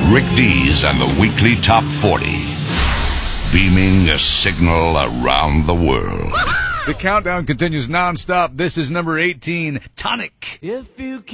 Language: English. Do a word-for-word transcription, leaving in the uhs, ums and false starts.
Rick Dees and the weekly Top forty. Beaming a signal around the world. The countdown continues nonstop. This is number eighteen, Tonic. If you